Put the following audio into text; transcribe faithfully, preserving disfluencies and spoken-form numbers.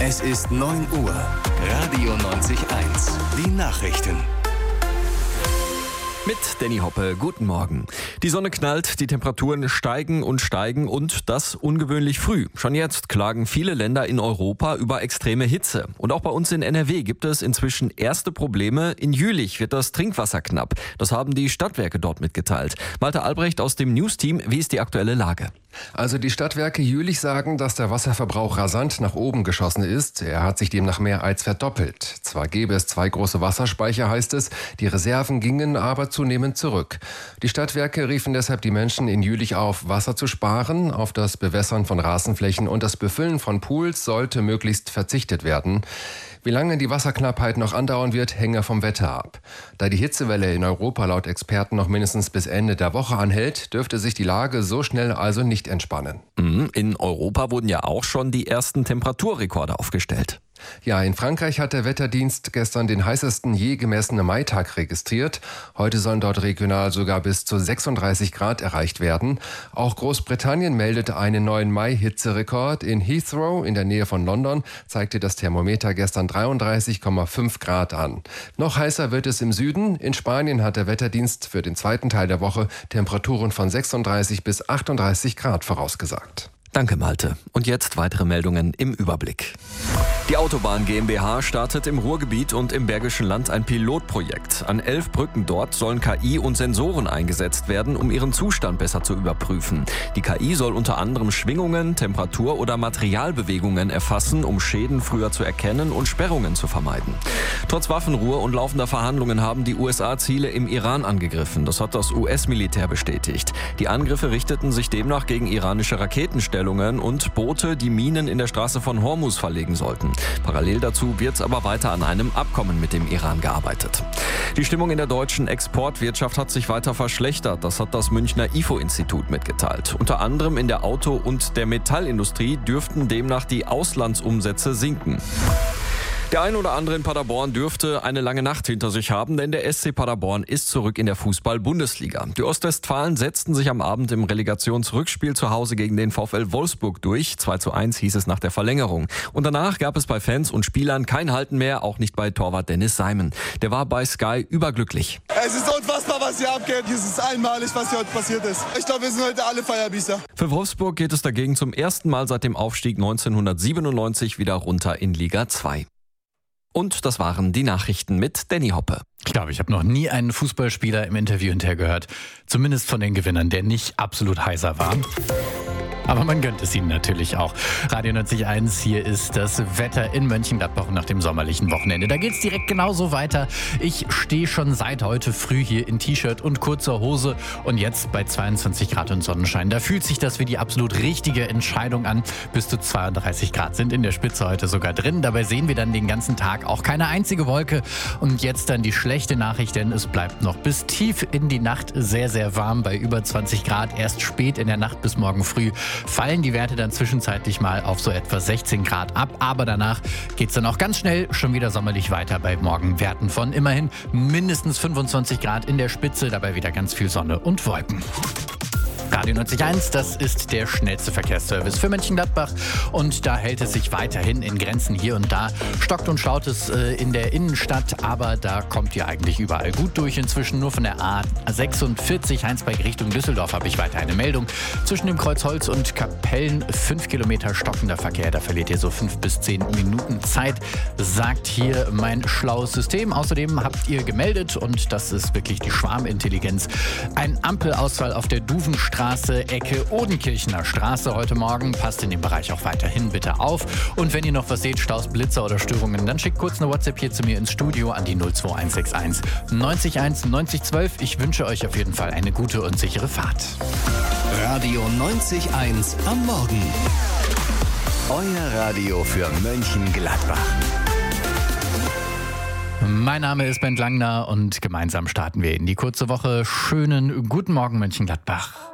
Es ist neun Uhr. Radio neunzig eins. Die Nachrichten. Mit Danny Hoppe, guten Morgen. Die Sonne knallt, die Temperaturen steigen und steigen und das ungewöhnlich früh. Schon jetzt klagen viele Länder in Europa über extreme Hitze. Und auch bei uns in N R W gibt es inzwischen erste Probleme. In Jülich wird das Trinkwasser knapp. Das haben die Stadtwerke dort mitgeteilt. Malte Albrecht aus dem News-Team, wie ist die aktuelle Lage? Also die Stadtwerke Jülich sagen, dass der Wasserverbrauch rasant nach oben geschossen ist. Er hat sich demnach mehr als verdoppelt. Zwar gäbe es zwei große Wasserspeicher, heißt es, die Reserven gingen aber zunehmend zurück. Die Stadtwerke riefen deshalb die Menschen in Jülich auf, Wasser zu sparen. Auf das Bewässern von Rasenflächen und das Befüllen von Pools sollte möglichst verzichtet werden. Wie lange die Wasserknappheit noch andauern wird, hänge vom Wetter ab. Da die Hitzewelle in Europa laut Experten noch mindestens bis Ende der Woche anhält, dürfte sich die Lage so schnell also nicht entspannen. In Europa wurden ja auch schon die ersten Temperaturrekorde aufgestellt. Ja, in Frankreich hat der Wetterdienst gestern den heißesten je gemessenen Maitag registriert. Heute sollen dort regional sogar bis zu sechsunddreißig Grad erreicht werden. Auch Großbritannien meldete einen neuen Mai-Hitzerekord. In Heathrow in der Nähe von London zeigte das Thermometer gestern dreiunddreißig Komma fünf Grad an. Noch heißer wird es im Süden. In Spanien hat der Wetterdienst für den zweiten Teil der Woche Temperaturen von sechsunddreißig bis achtunddreißig Grad vorausgesagt. Danke, Malte. Und jetzt weitere Meldungen im Überblick. Die Autobahn GmbH startet im Ruhrgebiet und im Bergischen Land ein Pilotprojekt. An elf Brücken dort sollen K I und Sensoren eingesetzt werden, um ihren Zustand besser zu überprüfen. Die K I soll unter anderem Schwingungen, Temperatur oder Materialbewegungen erfassen, um Schäden früher zu erkennen und Sperrungen zu vermeiden. Trotz Waffenruhe und laufender Verhandlungen haben die U S A Ziele im Iran angegriffen. Das hat das U S-Militär bestätigt. Die Angriffe richteten sich demnach gegen iranische Raketenstellungen und Boote, die Minen in der Straße von Hormuz verlegen sollten. Parallel dazu wird aber weiter an einem Abkommen mit dem Iran gearbeitet. Die Stimmung in der deutschen Exportwirtschaft hat sich weiter verschlechtert. Das hat das Münchner I F O-Institut mitgeteilt. Unter anderem in der Auto- und der Metallindustrie dürften demnach die Auslandsumsätze sinken. Der ein oder andere in Paderborn dürfte eine lange Nacht hinter sich haben, denn der S C Paderborn ist zurück in der Fußball-Bundesliga. Die Ostwestfalen setzten sich am Abend im Relegationsrückspiel zu Hause gegen den VfL Wolfsburg durch. zwei zu eins hieß es nach der Verlängerung. Und danach gab es bei Fans und Spielern kein Halten mehr, auch nicht bei Torwart Dennis Simon. Der war bei Sky überglücklich. Es ist unfassbar, was hier abgeht. Es ist einmalig, was hier heute passiert ist. Ich glaube, wir sind heute alle Feierbiester. Für Wolfsburg geht es dagegen zum ersten Mal seit dem Aufstieg neunzehnhundertsiebenundneunzig wieder runter in Liga zwei. Und das waren die Nachrichten mit Danny Hoppe. Ich glaube, ich habe noch nie einen Fußballspieler im Interview hinterher gehört, zumindest von den Gewinnern, der nicht absolut heiser war. Aber man gönnt es ihnen natürlich auch. Radio neunzig eins, hier ist das Wetter in Mönchengladbach nach dem sommerlichen Wochenende. Da geht's direkt genauso weiter. Ich stehe schon seit heute früh hier in T-Shirt und kurzer Hose und jetzt bei zweiundzwanzig Grad und Sonnenschein. Da fühlt sich das wie die absolut richtige Entscheidung an. Bis zu zweiunddreißig Grad sind in der Spitze heute sogar drin. Dabei sehen wir dann den ganzen Tag auch keine einzige Wolke. Und jetzt dann die schlechte Nachricht, denn es bleibt noch bis tief in die Nacht sehr, sehr warm bei über zwanzig Grad. Erst spät in der Nacht bis morgen früh fallen die Werte dann zwischenzeitlich mal auf so etwa sechzehn Grad ab. Aber danach geht's dann auch ganz schnell schon wieder sommerlich weiter bei Morgenwerten von immerhin mindestens fünfundzwanzig Grad in der Spitze. Dabei wieder ganz viel Sonne und Wolken. Radio neunzig eins, das ist der schnellste Verkehrsservice für Mönchengladbach und da hält es sich weiterhin in Grenzen hier und da. Stockt und staut es äh, in der Innenstadt, aber da kommt ihr eigentlich überall gut durch. Inzwischen nur von der A sechsundvierzig Heinsberg Richtung Düsseldorf habe ich weiter eine Meldung. Zwischen dem Kreuz Holz und Kapellen fünf Kilometer stockender Verkehr, da verliert ihr so fünf bis zehn Minuten Zeit, sagt hier mein schlaues System. Außerdem habt ihr gemeldet und das ist wirklich die Schwarmintelligenz. Ein Ampelausfall auf der Duvenstraße. Ecke Odenkirchener Straße heute Morgen. Passt in dem Bereich auch weiterhin bitte auf. Und wenn ihr noch was seht, Staus, Blitzer oder Störungen, dann schickt kurz eine WhatsApp hier zu mir ins Studio an die null zwei eins sechs eins neunzig eins neunzig zwölf. Ich wünsche euch auf jeden Fall eine gute und sichere Fahrt. Radio neunzig eins am Morgen. Euer Radio für Mönchengladbach. Mein Name ist Bent Langner und gemeinsam starten wir in die kurze Woche. Schönen guten Morgen Mönchengladbach.